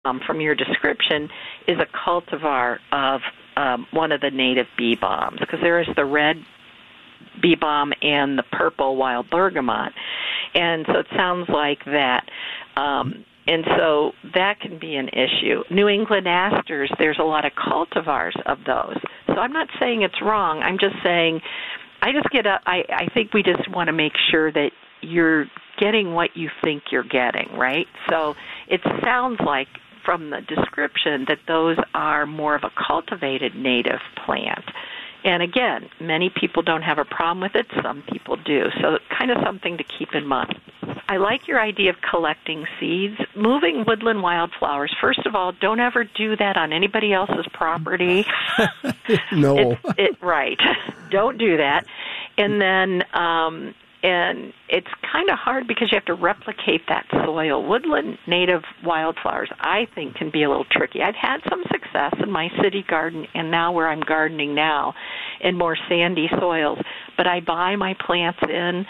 from your description is a cultivar of one of the native bee balms, because there is the red bee balm and the purple wild bergamot. And so it sounds like that. And so that can be an issue. New England asters, there's a lot of cultivars of those. So I'm not saying it's wrong. I'm just saying I think we just want to make sure that you're getting what you think you're getting, right? So it sounds like from the description that those are more of a cultivated native plant. And again, many people don't have a problem with it. Some people do. So kind of something to keep in mind. I like your idea of collecting seeds. Moving woodland wildflowers, first of all, don't ever do that on anybody else's property. No. Right. Don't do that. And then and it's kind of hard because you have to replicate that soil. Woodland native wildflowers, I think, can be a little tricky. I've had some success in my city garden and now where I'm gardening now in more sandy soils, but I buy my plants in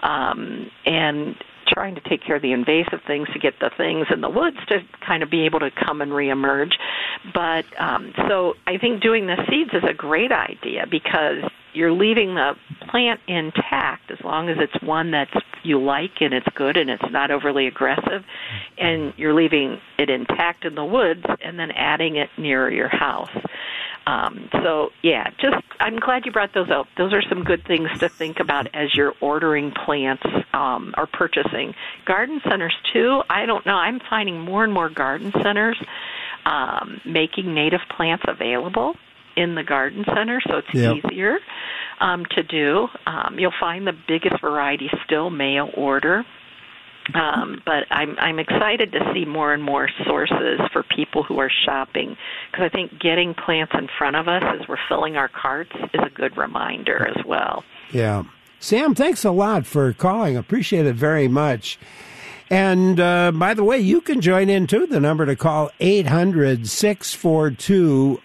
and trying to take care of the invasive things to get the things in the woods to kind of be able to come and reemerge. But so I think doing the seeds is a great idea because you're leaving the plant intact as long as it's one that you like and it's good and it's not overly aggressive, and you're leaving it intact in the woods and then adding it near your house. So, yeah, I'm glad you brought those up. Those are some good things to think about as you're ordering plants or purchasing. Garden centers, too, I don't know. I'm finding more and more garden centers making native plants available in the garden center, so it's easier to do. You'll find the biggest variety still mail order. But I'm excited to see more and more sources for people who are shopping, because I think getting plants in front of us as we're filling our carts is a good reminder as well. Yeah. Sam, thanks a lot for calling. Appreciate it very much. And by the way, you can join in, too. The number to call, 800-642-1234,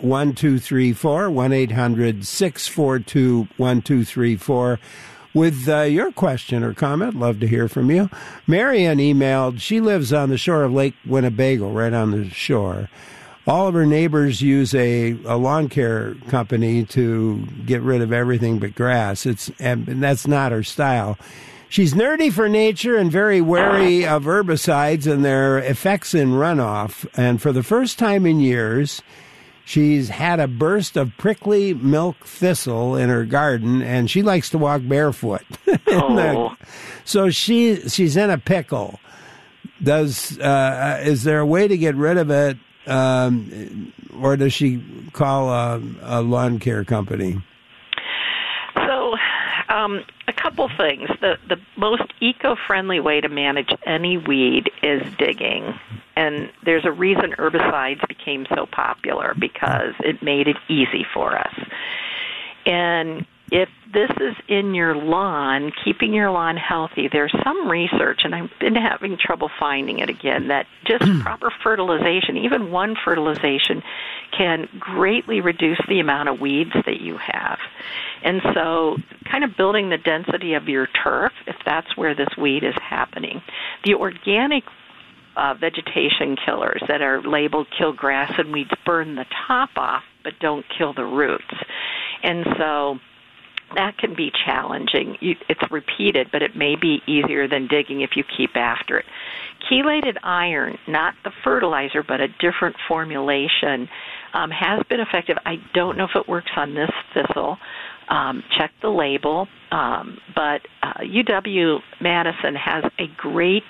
1-800-642-1234. With your question or comment. Love to hear from you. Marianne emailed, she lives on the shore of Lake Winnebago, right on the shore. All of her neighbors use a lawn care company to get rid of everything but grass. And that's not her style. She's nerdy for nature and very wary of herbicides and their effects in runoff. And for the first time in years, she's had a burst of prickly milk thistle in her garden, and she likes to walk barefoot. So she's in a pickle. Is there a way to get rid of it, or does she call a lawn care company? So a couple things. The most eco-friendly way to manage any weed is digging. And there's a reason herbicides became so popular, because it made it easy for us. And if this is in your lawn, keeping your lawn healthy, there's some research, and I've been having trouble finding it again, that just proper fertilization, even one fertilization, can greatly reduce the amount of weeds that you have. And so kind of building the density of your turf, if that's where this weed is happening. The organic vegetation killers that are labeled kill grass and weeds burn the top off but don't kill the roots. And so that can be challenging. It's repeated, but it may be easier than digging if you keep after it. Chelated iron, not the fertilizer, but a different formulation, has been effective. I don't know if it works on this thistle. Check the label. But UW-Madison has a great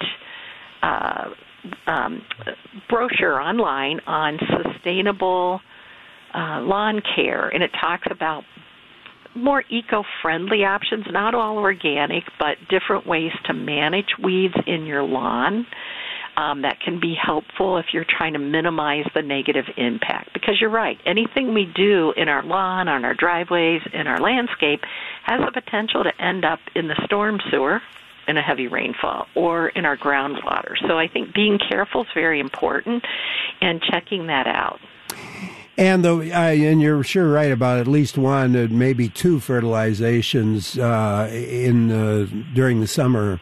brochure online on sustainable lawn care, and it talks about more eco-friendly options, not all organic, but different ways to manage weeds in your lawn. That can be helpful if you're trying to minimize the negative impact. Because you're right, anything we do in our lawn, on our driveways, in our landscape, has the potential to end up in the storm sewer in a heavy rainfall or in our groundwater. So I think being careful is very important, and checking that out. And you're sure right about at least one, maybe two fertilizations during the summer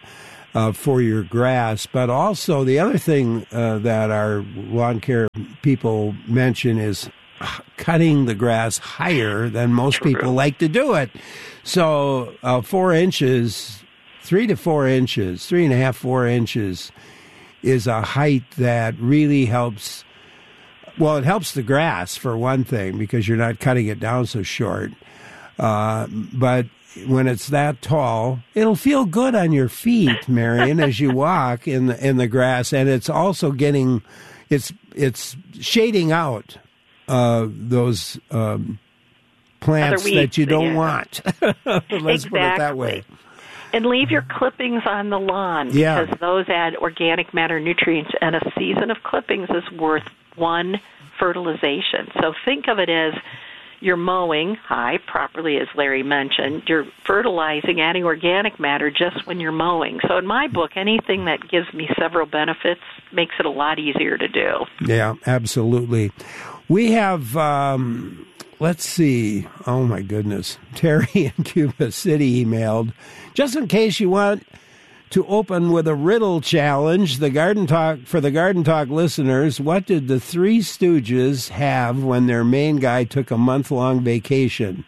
for your grass. But also the other thing that our lawn care people mention is cutting the grass higher than most people like to do it. So 4 inches, 3 to 4 inches, 3.5, 4 inches is a height that really helps. Well, it helps the grass for one thing because you're not cutting it down so short. But when it's that tall, it'll feel good on your feet, Marion, as you walk in the grass, and it's also it's shading out those plants that you don't want. Let's put it that way. And leave your clippings on the lawn because those add organic matter, nutrients, and a season of clippings is worth one fertilization. So think of it as you're mowing properly, as Larry mentioned. You're fertilizing, adding organic matter just when you're mowing. So in my book, anything that gives me several benefits makes it a lot easier to do. Yeah, absolutely. We have, let's see, oh my goodness, Terry in Cuba City emailed, just in case you want to open with a riddle challenge, for the Garden Talk listeners, what did the Three Stooges have when their main guy took a month-long vacation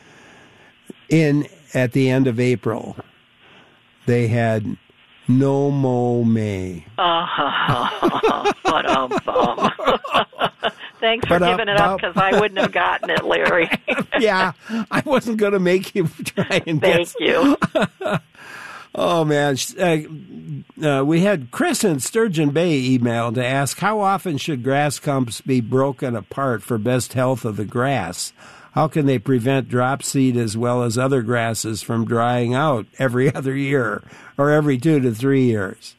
at the end of April? They had no mo may. Thanks for giving it up because I wouldn't have gotten it, Larry. Yeah, I wasn't going to make you try and guess. Thank you. Oh, man. We had Chris in Sturgeon Bay email to ask, how often should grass clumps be broken apart for best health of the grass? How can they prevent drop seed as well as other grasses from drying out every other year or every 2 to 3 years?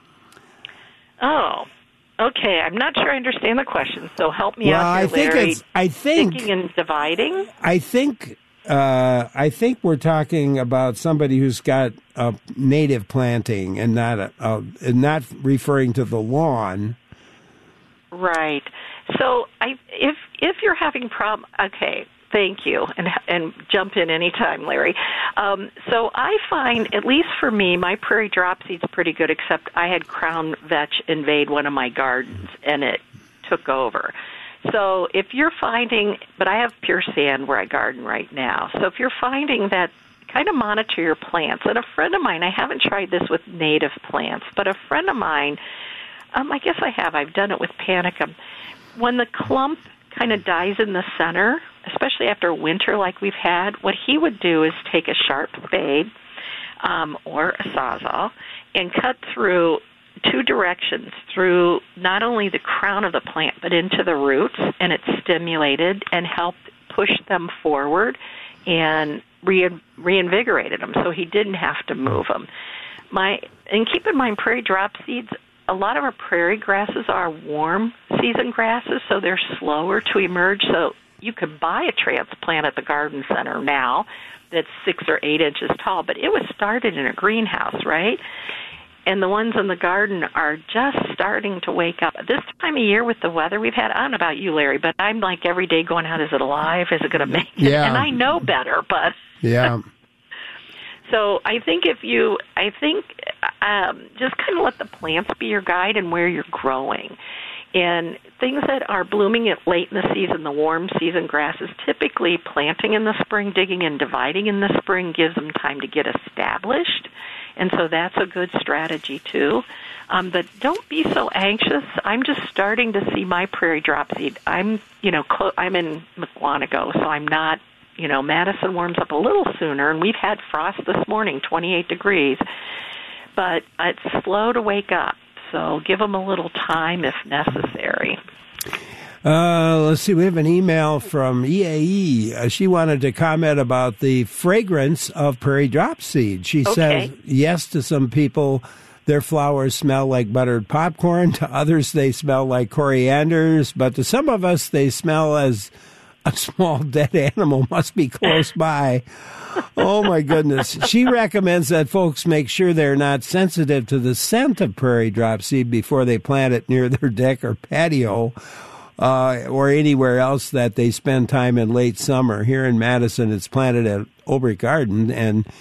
Oh, okay. I'm not sure I understand the question, so help me out here, Larry. Thinking and dividing? I think we're talking about somebody who's got a native planting and not referring to the lawn. Right. So if you're having okay, thank you, and jump in anytime, Larry. So I find, at least for me, my prairie drop seed's pretty good, except I had crown vetch invade one of my gardens, and it took over. So if you're finding, but I have pure sand where I garden right now, so if you're finding that, kind of monitor your plants. And a friend of mine, I haven't tried this with native plants, but a friend of mine, I guess I've done it with panicum. When the clump kind of dies in the center, especially after winter like we've had, what he would do is take a sharp spade or a sawzall and cut through 2 directions, through not only the crown of the plant but into the roots, and it stimulated and helped push them forward and reinvigorated them, so he didn't have to move them. And keep in mind, prairie drop seeds, a lot of our prairie grasses are warm season grasses, so they're slower to emerge. So you could buy a transplant at the garden center now that's 6 or 8 inches tall, but it was started in a greenhouse, right? And the ones in the garden are just starting to wake up. This time of year with the weather we've had, I don't know about you, Larry, but I'm like every day going out, is it alive? Is it going to make it? Yeah. And I know better, but... Yeah. So I think just kind of let the plants be your guide and where you're growing. And things that are blooming late in the season, the warm season grasses, typically planting in the spring, digging and dividing in the spring gives them time to get established. And so that's a good strategy, too. But don't be so anxious. I'm just starting to see my prairie drop seed. I'm in McWanago, so I'm not, Madison warms up a little sooner, and we've had frost this morning, 28 degrees. But it's slow to wake up, so give them a little time if necessary. Let's see. We have an email from EAE. She wanted to comment about the fragrance of prairie drop seed. She says, yes, to some people, their flowers smell like buttered popcorn. To others, they smell like corianders. But to some of us, they smell as a small dead animal must be close by. Oh, my goodness. She recommends that folks make sure they're not sensitive to the scent of prairie drop seed before they plant it near their deck or patio. Or anywhere else that they spend time in late summer. Here in Madison, it's planted at Olbrich Garden, and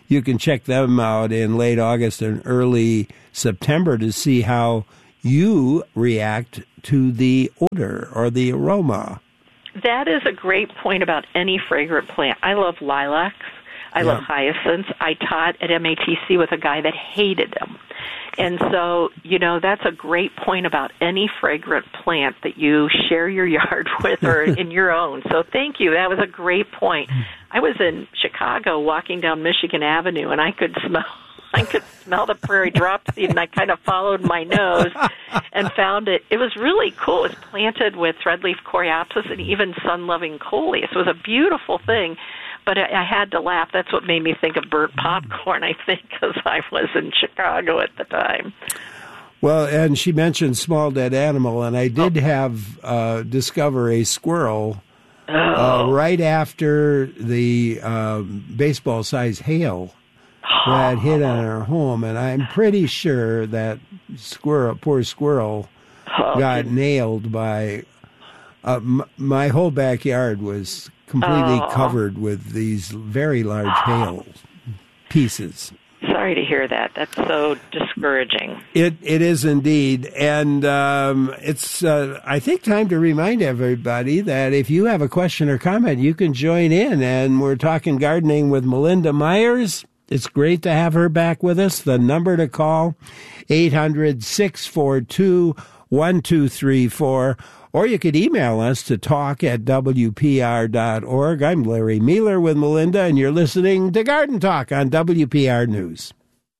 you can check them out in late August and early September to see how you react to the odor or the aroma. That is a great point about any fragrant plant. I love lilacs. I love hyacinths. I taught at MATC with a guy that hated them. And so, that's a great point about any fragrant plant that you share your yard with or in your own. So thank you. That was a great point. I was in Chicago walking down Michigan Avenue, and I could smell the prairie dropseed, and I kind of followed my nose and found it. It was really cool. It was planted with threadleaf coreopsis and even sun-loving coleus. It was a beautiful thing. But I had to laugh. That's what made me think of burnt popcorn, I think, because I was in Chicago at the time. Well, and she mentioned small dead animal, and I did discover a squirrel right after the baseball-sized hail that hit on our home, and I'm pretty sure that poor squirrel got nailed by... my whole backyard was completely covered with these very large hail pieces. Sorry to hear that. That's so discouraging. It is indeed. And it's, I think, time to remind everybody that if you have a question or comment, you can join in. And we're talking gardening with Melinda Myers. It's great to have her back with us. The number to call, 800-642-1234. Or you could email us to talk@wpr.org. I'm Larry Mueller with Melinda, and you're listening to Garden Talk on WPR News.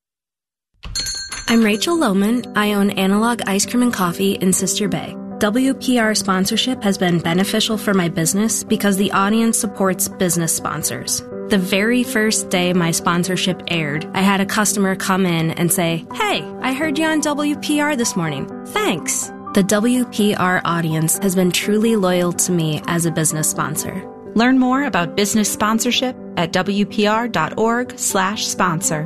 I'm Rachel Lohman. I own Analog Ice Cream and Coffee in Sister Bay. WPR sponsorship has been beneficial for my business because the audience supports business sponsors. The very first day my sponsorship aired, I had a customer come in and say, "Hey, I heard you on WPR this morning. Thanks." The WPR audience has been truly loyal to me as a business sponsor. Learn more about business sponsorship at wpr.org/sponsor.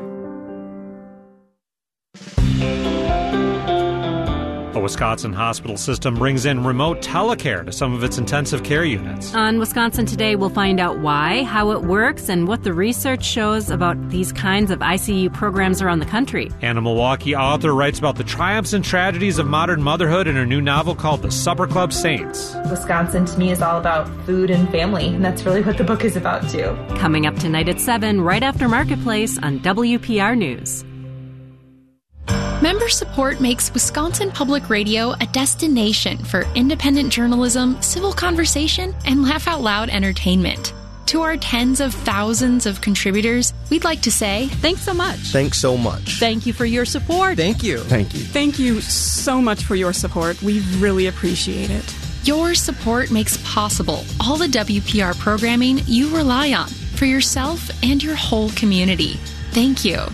A Wisconsin hospital system brings in remote telecare to some of its intensive care units. On Wisconsin Today, we'll find out why, how it works, and what the research shows about these kinds of ICU programs around the country. And a Milwaukee author writes about the triumphs and tragedies of modern motherhood in her new novel called The Supper Club Saints. Wisconsin, to me, is all about food and family, and that's really what the book is about, too. Coming up tonight at 7, right after Marketplace on WPR News. Member support makes Wisconsin Public Radio a destination for independent journalism, civil conversation, and laugh-out-loud entertainment. To our tens of thousands of contributors, we'd like to say, thanks so much. Thanks so much. Thank you for your support. Thank you. Thank you. Thank you so much for your support. We really appreciate it. Your support makes possible all the WPR programming you rely on for yourself and your whole community. Thank you.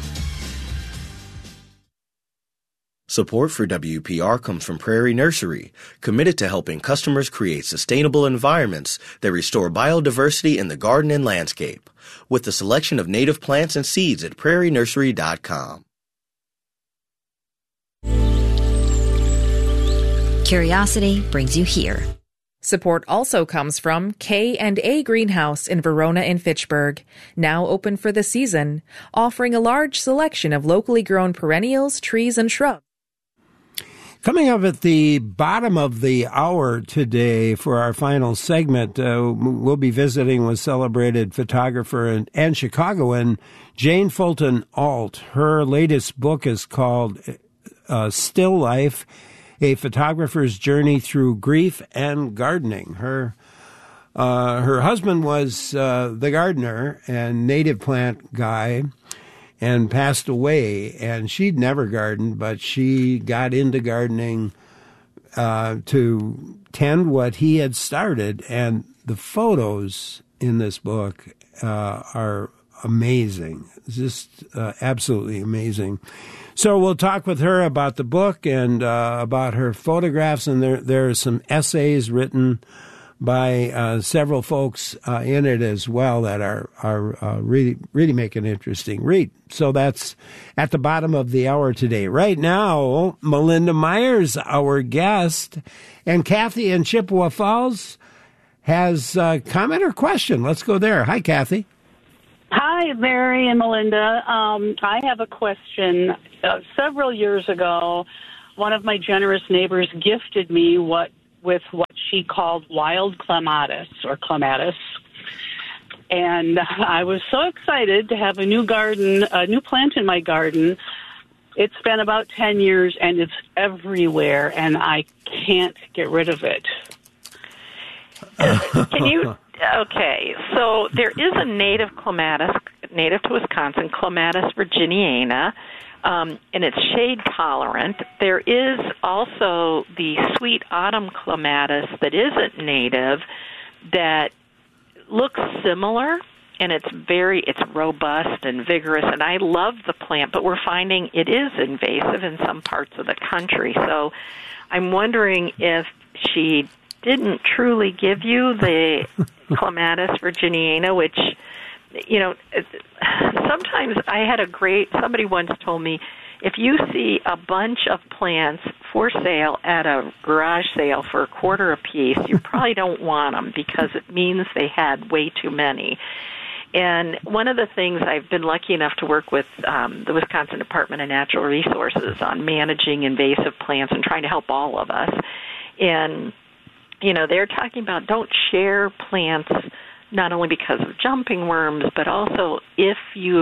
Support for WPR comes from Prairie Nursery, committed to helping customers create sustainable environments that restore biodiversity in the garden and landscape, with a selection of native plants and seeds at prairienursery.com. Curiosity brings you here. Support also comes from K&A Greenhouse in Verona and Fitchburg, now open for the season, offering a large selection of locally grown perennials, trees, and shrubs. Coming up at the bottom of the hour today for our final segment, we'll be visiting with celebrated photographer and Chicagoan Jane Fulton Alt. Her latest book is called Still Life, A Photographer's Journey Through Grief and Gardening. Her husband was the gardener and native plant guy, and passed away, and she'd never gardened, but she got into gardening to tend what he had started, and the photos in this book are amazing, just absolutely amazing. So we'll talk with her about the book and about her photographs, and there are some essays written by several folks in it as well that are really make an interesting read. So that's at the bottom of the hour today. Right now, Melinda Myers, our guest, and Kathy in Chippewa Falls has a comment or question. Let's go there. Hi, Kathy. Hi, Mary and Melinda. I have a question. Several years ago, one of my generous neighbors gifted me with what she called wild clematis or clematis. And I was so excited to have a new plant in my garden. It's been about 10 years, and it's everywhere, and I can't get rid of it. Can you... Okay, so there is a native clematis, native to Wisconsin, Clematis virginiana, and it's shade tolerant. There is also the sweet autumn clematis that isn't native that looks similar, and it's robust and vigorous, and I love the plant, but we're finding it is invasive in some parts of the country. So I'm wondering if she didn't truly give you the Clematis virginiana, which, sometimes somebody once told me, if you see a bunch of plants for sale at a garage sale for $0.25 a piece, you probably don't want them because it means they had way too many. And one of the things I've been lucky enough to work with the Wisconsin Department of Natural Resources on managing invasive plants and trying to help all of us. And they're talking about don't share plants not only because of jumping worms, but also if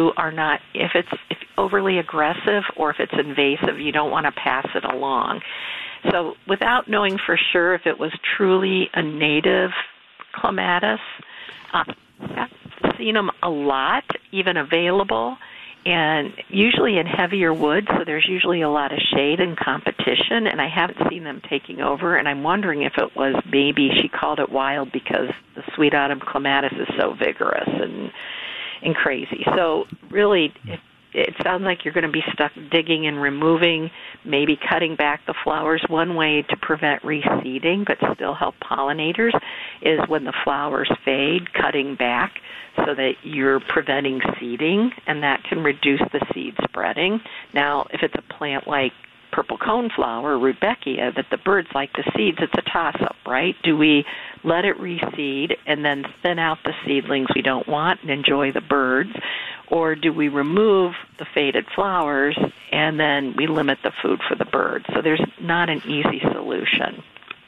it's overly aggressive or if it's invasive, you don't want to pass it along. So without knowing for sure if it was truly a native clematis, I've seen them a lot, even available, and usually in heavier wood, so there's usually a lot of shade and competition, and I haven't seen them taking over, and I'm wondering if it was maybe she called it wild because the sweet autumn clematis is so vigorous and crazy. So really, it sounds like you're going to be stuck digging and removing, maybe cutting back the flowers. One way to prevent reseeding but still help pollinators is when the flowers fade, cutting back so that you're preventing seeding, and that can reduce the seed spreading. Now, if it's a plant like purple coneflower, Rudbeckia, that the birds like the seeds, it's a toss-up, right? Do we let it reseed and then thin out the seedlings we don't want and enjoy the birds, or do we remove the faded flowers and then we limit the food for the birds? So there's not an easy solution.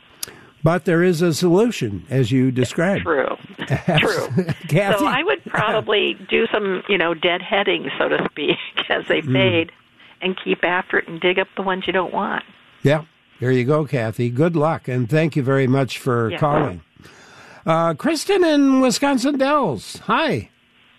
But there is a solution, as you described. True. Kathy? So I would probably do some, deadheading, so to speak, as they fade, and keep after it and dig up the ones you don't want. Yeah, there you go, Kathy. Good luck, and thank you very much for calling. Kristen in Wisconsin Dells. Hi.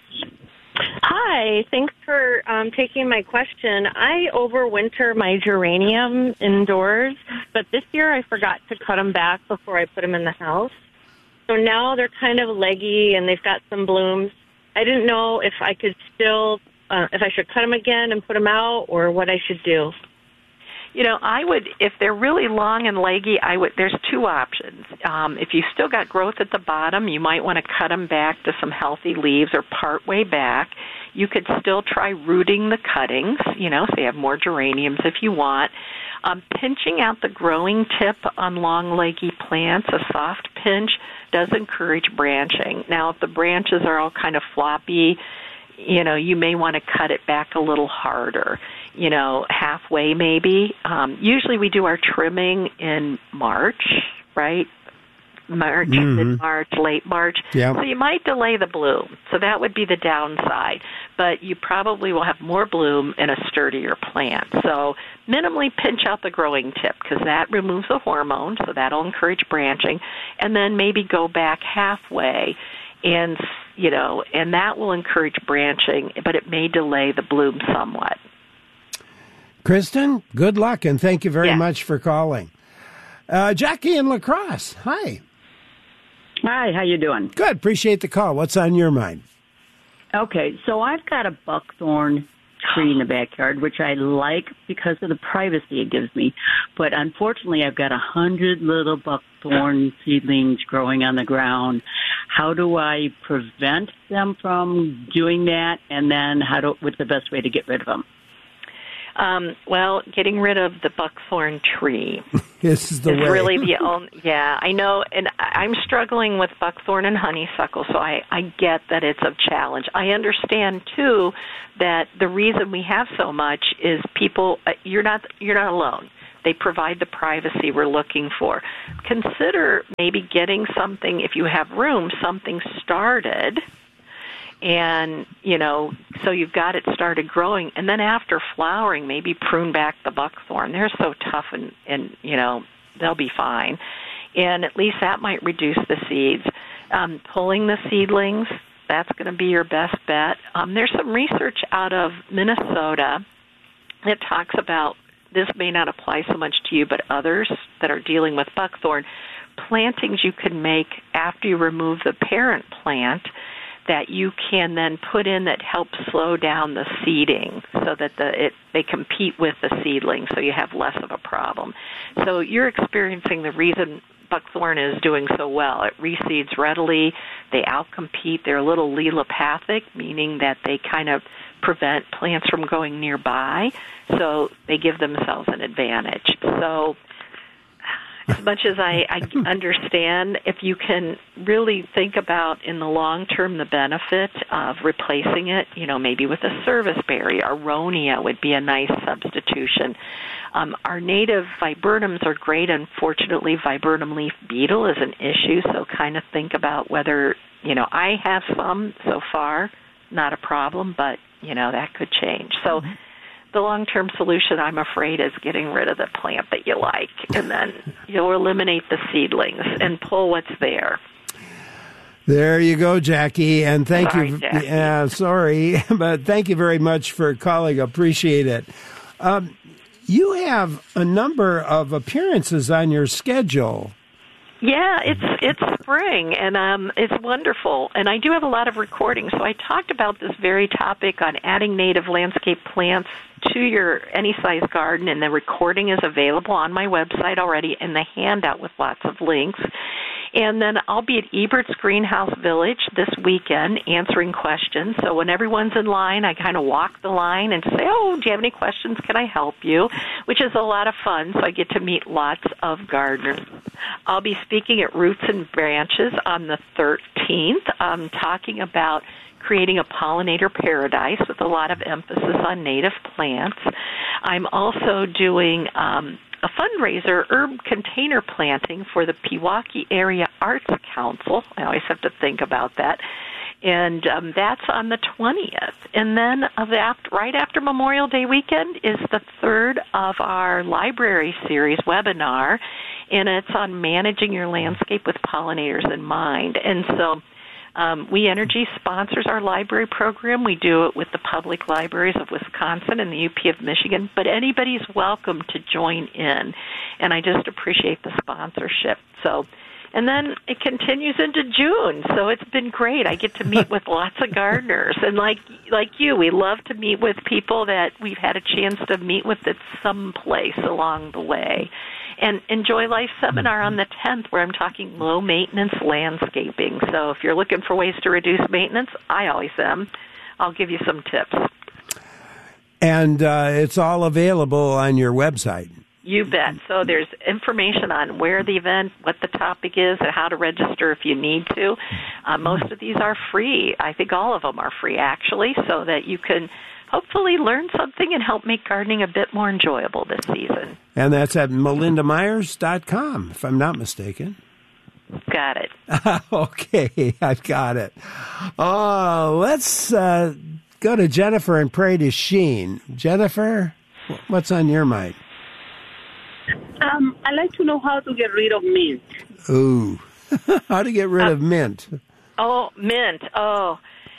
Hi, thanks for taking my question. I overwinter my geranium indoors, but this year I forgot to cut them back before I put them in the house. So now they're kind of leggy and they've got some blooms. I didn't know if I could still, if I should cut them again and put them out or what I should do. I would, if they're really long and leggy, there's two options. If you still got growth at the bottom, you might want to cut them back to some healthy leaves or part way back. You could still try rooting the cuttings, so you have more geraniums if you want. Pinching out the growing tip on long, leggy plants, a soft pinch, does encourage branching. Now, if the branches are all kind of floppy, you may want to cut it back a little harder, halfway maybe. Usually we do our trimming in March, right? Mid-March, late March. Yeah. So you might delay the bloom. So that would be the downside. But you probably will have more bloom in a sturdier plant. So minimally pinch out the growing tip because that removes the hormone, so that'll encourage branching. And then maybe go back halfway and that will encourage branching, but it may delay the bloom somewhat. Kristen, good luck, and thank you very much for calling. Jackie in La Crosse, hi. Hi, how you doing? Good, appreciate the call. What's on your mind? Okay, so I've got a buckthorn tree in the backyard, which I like because of the privacy it gives me. But unfortunately, I've got 100 little buckthorn seedlings growing on the ground. How do I prevent them from doing that? And then what's the best way to get rid of them? Well, getting rid of the buckthorn tree is the way. Really the only. Yeah, I know, and I'm struggling with buckthorn and honeysuckle, so I get that it's a challenge. I understand too that the reason we have so much is people. You're not alone. They provide the privacy we're looking for. Consider maybe getting something, if you have room, something started. And, so you've got it started growing. And then after flowering, maybe prune back the buckthorn. They're so tough and they'll be fine. And at least that might reduce the seeds. Pulling the seedlings, that's going to be your best bet. There's some research out of Minnesota that talks about, this may not apply so much to you, but others that are dealing with buckthorn, plantings you can make after you remove the parent plant that you can then put in that help slow down the seeding so that they compete with the seedling, so you have less of a problem. So you're experiencing the reason buckthorn is doing so well. It reseeds readily. They outcompete. They're a little allelopathic, meaning that they kind of prevent plants from going nearby, so they give themselves an advantage. So as much as I understand, if you can really think about in the long term the benefit of replacing it, maybe with a serviceberry, aronia would be a nice substitution. Our native viburnums are great. Unfortunately, viburnum leaf beetle is an issue, so kind of think about whether, I have some so far, not a problem, but, that could change. So the long-term solution, I'm afraid, is getting rid of the plant that you like, and then you'll eliminate the seedlings and pull what's there. There you go, Jackie, and thank Sorry, you. Jackie. Yeah, sorry, but thank you very much for calling. Appreciate it. You have a number of appearances on your schedule. Yeah, it's spring, and it's wonderful. And I do have a lot of recordings. So I talked about this very topic on adding native landscape plants to your any size garden, and the recording is available on my website already in the handout with lots of links. And then I'll be at Ebert's Greenhouse Village this weekend answering questions. So when everyone's in line, I kind of walk the line and say, oh, do you have any questions? Can I help you? Which is a lot of fun, so I get to meet lots of gardeners. I'll be speaking at Roots and Branches on the 13th, talking about creating a pollinator paradise with a lot of emphasis on native plants. I'm also doing a fundraiser, herb container planting for the Pewaukee Area Arts Council. I always have to think about that. And that's on the 20th. And then right after Memorial Day weekend is the third of our library series webinar, and it's on managing your landscape with pollinators in mind. And so We Energy sponsors our library program. We do it with the public libraries of Wisconsin and the UP of Michigan, but anybody's welcome to join in, and I just appreciate the sponsorship. And then it continues into June, so it's been great. I get to meet with lots of gardeners, and like you, we love to meet with people that we've had a chance to meet with at some place along the way. And Enjoy Life seminar on the 10th, where I'm talking low-maintenance landscaping. So if you're looking for ways to reduce maintenance, I always am. I'll give you some tips. And it's all available on your website. You bet. So there's information on where the event, what the topic is, and how to register if you need to. Most of these are free. I think all of them are free, actually, so that you can hopefully learn something and help make gardening a bit more enjoyable this season. And that's at melindamyers.com, if I'm not mistaken. Got it. Okay, I've got it. Let's go to Jennifer and pray to Sheen. Jennifer, what's on your mind? I'd like to know how to get rid of mint. Ooh, how to get rid of mint. Oh, mint. Oh.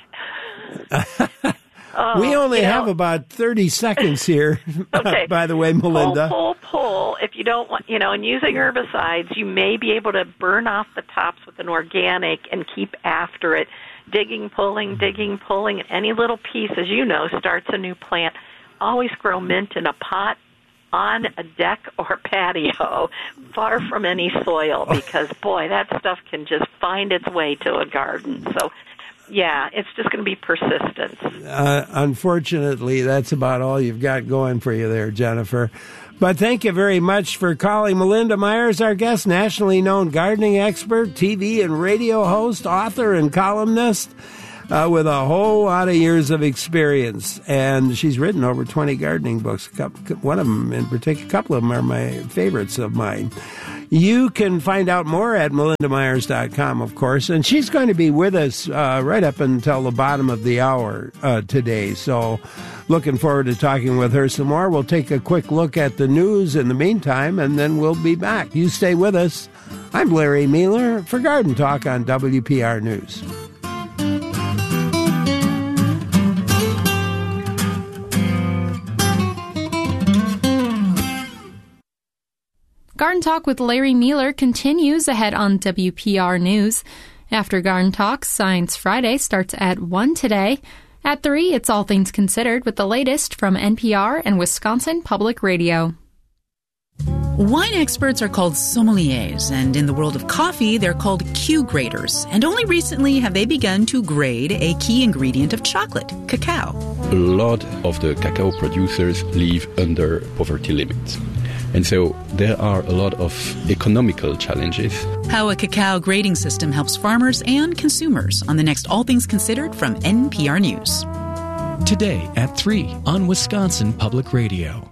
We only have about 30 seconds here, okay. By the way, Melinda. Pull. If you don't want, and using herbicides, you may be able to burn off the tops with an organic and keep after it. Digging, pulling. Any little piece, as you know, starts a new plant. Always grow mint in a pot, on a deck or patio, far from any soil, because, boy, that stuff can just find its way to a garden. So Yeah, it's just going to be persistence. Unfortunately, that's about all you've got going for you there, Jennifer. But thank you very much for calling. Melinda Myers, our guest, nationally known gardening expert, TV and radio host, author and columnist, with a whole lot of years of experience. And she's written over 20 gardening books. One of them in particular, a couple of them are my favorites of mine. You can find out more at melindamyers.com, of course. And she's going to be with us right up until the bottom of the hour today. So looking forward to talking with her some more. We'll take a quick look at the news in the meantime, and then we'll be back. You stay with us. I'm Larry Mueller for Garden Talk on WPR News. Garden Talk with Larry Mueller continues ahead on WPR News. After Garden Talk, Science Friday starts at 1 today. At 3, it's All Things Considered with the latest from NPR and Wisconsin Public Radio. Wine experts are called sommeliers, and in the world of coffee, they're called Q graders. And only recently have they begun to grade a key ingredient of chocolate, cacao. A lot of the cacao producers live under poverty limits. And so there are a lot of economical challenges. How a cacao grading system helps farmers and consumers on the next All Things Considered from NPR News. Today at 3 on Wisconsin Public Radio.